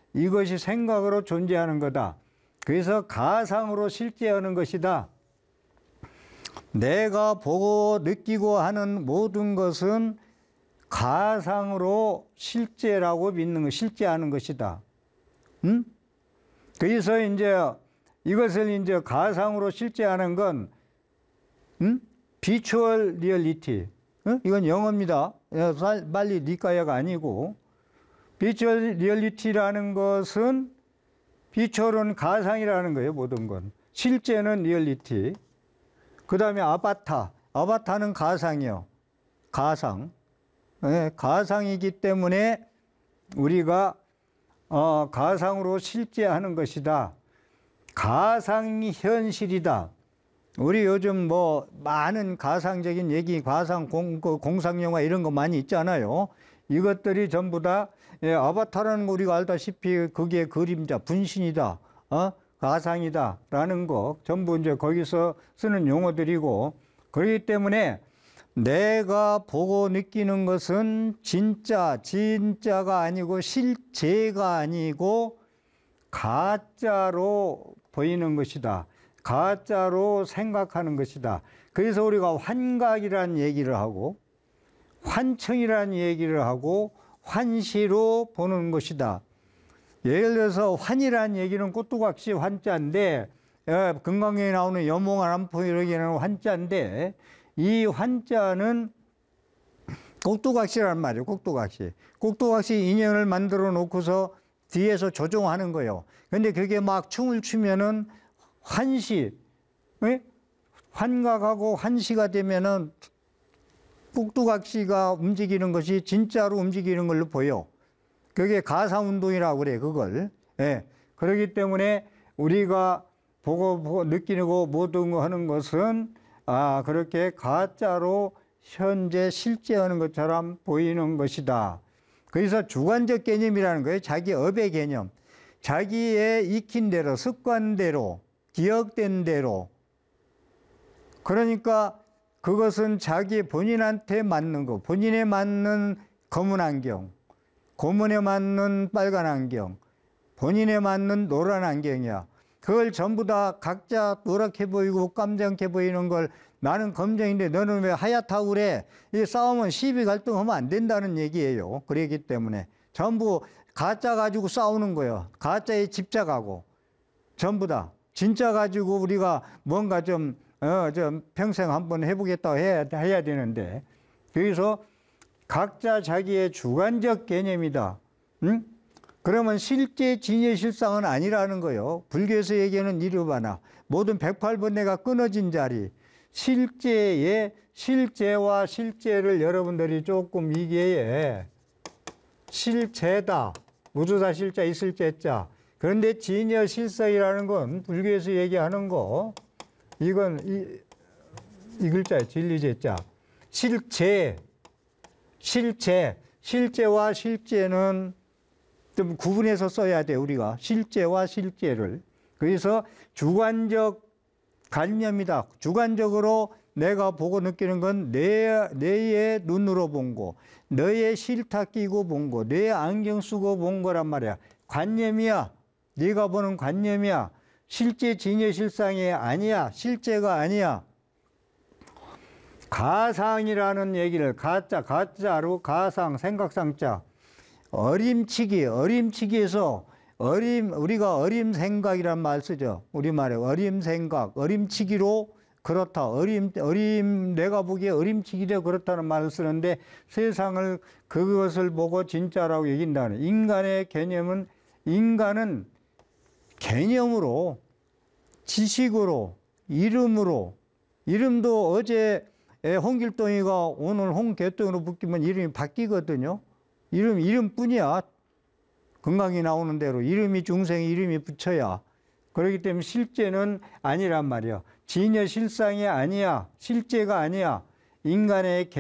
이것이 생각으로 존재하는 거다. 그래서 가상으로 실제하는 것이다. 내가 보고 느끼고 하는 모든 것은 가상으로 실제라고 믿는 것, 실제하는 것이다. 응? 그래서 이제 이것을 이제 가상으로 실제하는 건, 비추얼 리얼리티. 이건 영어입니다. 빨리 니까야가 아니고. 비추얼 리얼리티라는 것은, 비추얼은 가상이라는 거예요, 모든 건. 실제는 리얼리티. 그 다음에 아바타. 아바타는 가상이요. 가상. 네, 가상이기 때문에 우리가 가상으로 실제하는 것이다. 가상이 현실이다. 우리 요즘 뭐 많은 가상적인 얘기, 가상 공상영화 이런 거 많이 있잖아요. 이것들이 전부 다 아바타라는 거 우리가 알다시피 그게 그림자, 분신이다, 가상이다 라는 거 전부 이제 거기서 쓰는 용어들이고, 그렇기 때문에 내가 보고 느끼는 것은 진짜가 아니고 실제가 아니고 가짜로 보이는 것이다. 가짜로 생각하는 것이다. 그래서 우리가 환각이라는 얘기를 하고 환청이라는 얘기를 하고 환시로 보는 것이다. 예를 들어서 환이라는 얘기는 꽃두각시 환자인데, 금강경에 나오는 여몽한 안포 이러기에는 환자인데, 이 환자는 꼭두각시란 말이에요. 꼭두각시. 꼭두각시 인연을 만들어 놓고서 뒤에서 조종하는 거예요. 근데 그게 막 춤을 추면은 환시, 환각하고 환시가 되면은 꼭두각시가 움직이는 것이 진짜로 움직이는 걸로 보여. 그게 가상운동이라고 그래, 그걸. 예. 그렇기 때문에 우리가 보고 느끼고 모든 거 하는 것은 그렇게 가짜로 현재 실제하는 것처럼 보이는 것이다. 그래서 주관적 개념이라는 거예요. 자기 업의 개념. 자기의 익힌 대로, 습관대로, 기억된 대로. 그러니까 그것은 자기 본인한테 맞는 거. 본인에 맞는 검은 안경, 고문에 맞는 빨간 안경, 본인에 맞는 노란 안경이야. 그걸 전부 다 각자 노랗게 보이고 깜장해 보이는 걸 나는 검정인데 너는 왜 하얗다고 그래? 이 싸우면 시비 갈등하면 안 된다는 얘기예요. 그러기 때문에 전부 가짜 가지고 싸우는 거예요. 가짜에 집착하고 전부 다 진짜 가지고 우리가 뭔가 좀 평생 한번 해보겠다고 해야 되는데, 그래서 각자 자기의 주관적 개념이다. 응? 그러면 실제 진여실상은 아니라는 거예요. 불교에서 얘기하는 이르바나 모든 108번뇌가 끊어진 자리, 실제의 실제와 실제를 여러분들이 조금 이게 실제다. 우주다 실자 있을 제자. 그런데 진여실상이라는 건 불교에서 얘기하는 거, 이건 이 글자예요. 진리제자. 실제와 실제는 좀 구분해서 써야 돼, 우리가. 실제와 실제를. 그래서 주관적 관념이다. 주관적으로 내가 보고 느끼는 건 뇌의 눈으로 본 거, 뇌에 실타 끼고 본 거, 뇌에 안경 쓰고 본 거란 말이야. 관념이야. 네가 보는 관념이야. 실제 진여실상이 아니야. 실제가 아니야. 가상이라는 얘기를 가짜로 가상, 생각상자. 어림치기에서 우리가 어림생각이란 말 쓰죠. 우리말에 어림생각, 어림치기로 그렇다. 내가 보기에 어림치기로 그렇다는 말을 쓰는데, 세상을 그것을 보고 진짜라고 얘긴다는. 인간은 개념으로, 지식으로, 이름도 어제 홍길동이가 오늘 홍개똥으로 붙기면 이름이 바뀌거든요. 이름뿐이야. 건강이 나오는 대로 이름이 중생의 이름이 붙여야. 그렇기 때문에 실제는 아니란 말이야. 진여실상이 아니야. 실제가 아니야. 인간은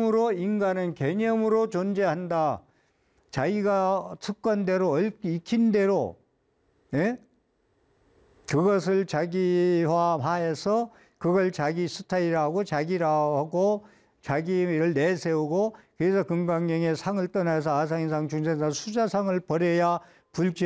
개념으로 존재한다. 자기가 습관대로 익힌 대로, 그것을 자기화해서 그걸 자기 스타일하고 자기라고 자기를 내세우고, 그래서 금강경의 상을 떠나서 아상인상, 중생상, 수자상을 버려야 불교